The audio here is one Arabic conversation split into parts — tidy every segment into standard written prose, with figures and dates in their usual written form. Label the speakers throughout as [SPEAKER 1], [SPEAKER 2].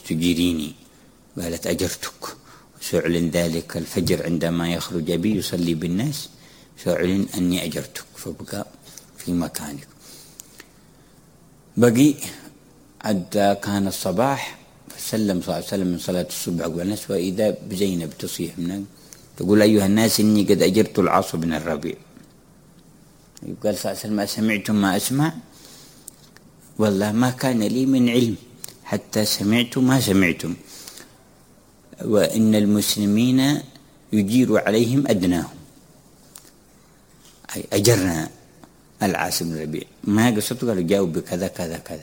[SPEAKER 1] تجيريني؟ قالت أجرتك. سأعلن ذلك الفجر عندما يخرج أبي يصلي بالناس، سأعلن أني أجرتك، فبقى في مكانك. بقي حتى كان الصباح، فسلم صلى الله عليه وسلم من صلاة الصبح والناس، وإذا بزينب تصيح منه تقول أيها الناس إني قد أجرت العاص بن الربيع. قال صلى الله عليه وسلم أسمعتم ما أسمع؟ والله ما كان لي من علم حتى سمعت ما سمعتم، وإن المسلمين يجير عليهم أدناهم، أي أجرنا العاص بن الربيع. ما قصته؟ قالوا جاوب بكذا كذا كذا.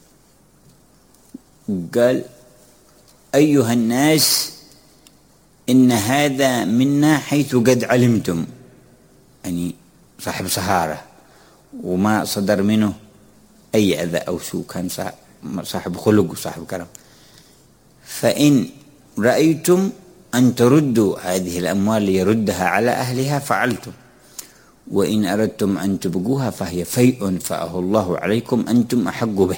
[SPEAKER 1] قال أيها الناس إن هذا منا حيث قد علمتم، يعني صاحب صهارة وما صدر منه أي أذى أو سوء، كان صاحب خلق وصاحب كرم. فإن رأيتم أن تردوا هذه الأموال ليردها على أهلها فعلتم، وإن أردتم أن تبقوها فهي فيء فأه الله عليكم أنتم أحق به.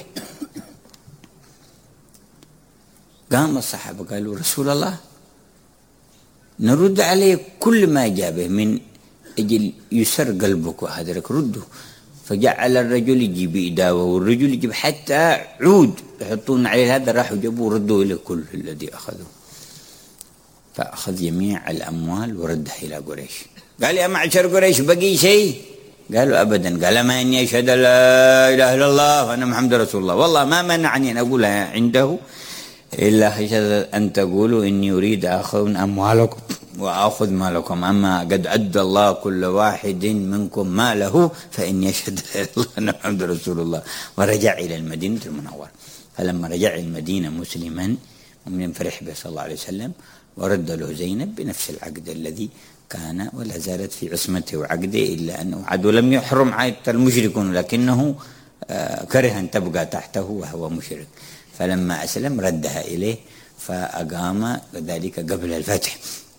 [SPEAKER 1] قام الصحابة قالوا رسول الله نرد عليه كل ما جابه من أجل يسر قلبك وهذا لك رده. فجعل الرجل يجيب إداوة والرجل يجيب حتى عود يحطون عليه، هذا راحوا جابوا ردوا إلى كل الذي أخذوه. فأخذ جميع الأموال وردها إلى قريش. قال يا معشر قريش بقي شيء؟ قالوا أبدا. قال ما إني أشهد لا إله إلا الله وأنا محمد رسول الله، والله ما منعني أن أقولها عنده إلا خشية أن تقولوا إني أريد أخذ أموالكم وأخذ مالكم، أما قد أدى الله كل واحد منكم ماله فإني أشهد لا إله إلا الله وأنا محمد رسول الله. ورجع إلى المدينة المنورة. فلما رجع المدينة مسلما ومن فرح به صلى الله عليه وسلم، ورد له زينب بنفس العقد الذي كان، ولا زالت في عصمته وعقده، إلا أنه عدو لم يحرم عادة المشركون، لكنه كره أن تبقى تحته وهو مشرك. فلما أسلم ردها إليه فأقام ذلك قبل الفتح.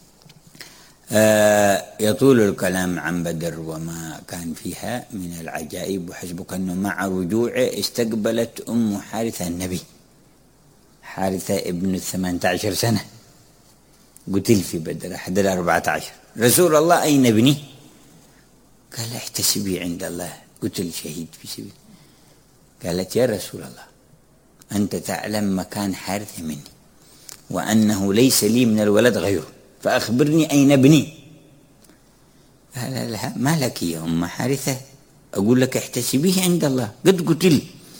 [SPEAKER 1] يطول الكلام عن بدر وما كان فيها من العجائب، وحسبك أنه مع رجوعه استقبلت أم حارثة النبي، حارثة ابن 18 سنة قتل في بدر أحد 14. رسول الله أين ابني؟ قال احتسبي عند الله، قتل شهيد في سبيل. قالت يا رسول الله أنت تعلم مكان حارثة مني وأنه ليس لي من الولد غيره، فأخبرني أين ابني؟ قال لها ما لك يا أم حارثة، أقول لك احتسبيه عند الله قد قتل.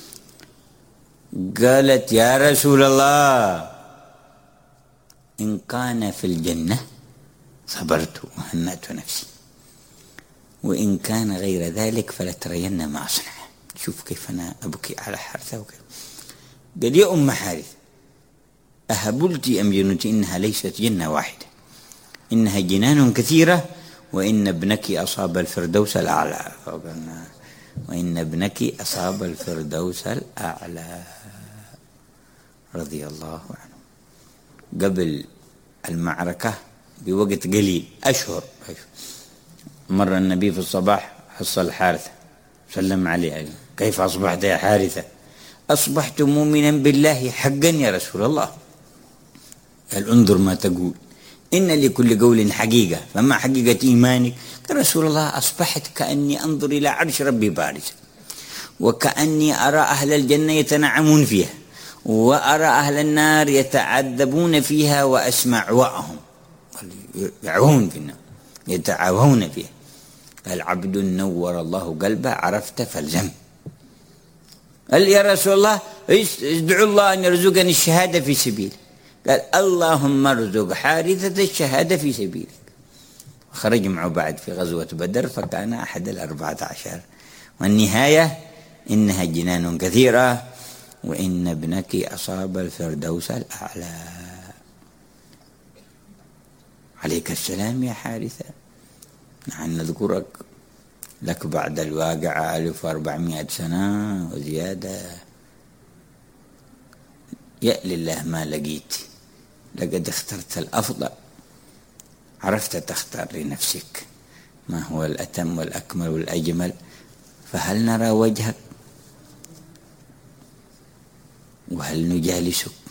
[SPEAKER 1] قالت يا رسول الله إن كان في الجنة صبرت وهنأت نفسي، وإن كان غير ذلك فلترين ما أصنع. شوف كيف أنا أبكي على حارثة وكيف. قال يا أم حارث أهبلتي أم جنتي؟ إنها ليست جنة واحدة، إنها جنان كثيرة، وإن ابنك أصاب الفردوس الأعلى. وإن ابنك أصاب الفردوس الأعلى رضي الله عنه. قبل المعركة بوقت قليل، أشهر، مر النبي في الصباح حصل حارثة سلم عليه، كيف أصبحت يا حارثة؟ أصبحت مؤمنا بالله حقا يا رسول الله. قال انظر ما تقول، إن لكل قول حقيقة، فما حقيقة إيمانك؟ قال رسول الله أصبحت كأني أنظر إلى عرش ربي بارزا، وكأني أرى أهل الجنة يتنعمون فيها، وأرى أهل النار يتعذبون فيها، وأسمع وعهم يعون في النار يتعاون فيها. قال عبد نور الله قلبه عرفت فالزم. قال يا رسول الله ادعو الله أن يرزقني الشهادة في سبيله. قال اللهم ارزق حارثة الشهادة في سبيلك. خرج معه بعد في غزوة بدر فكان أحد 14. والنهاية إنها جنان كثيرة، وإن ابنك أصاب الفردوس الأعلى. عليك السلام يا حارثة، نحن نذكرك لك بعد الواقعة 1400 سنة وزيادة. يا لله ما لقيت، لقد اخترت الأفضل، عرفت تختار لنفسك ما هو الأتم والأكمل والأجمل. فهل نرى وجهك؟ وهل نجالسك؟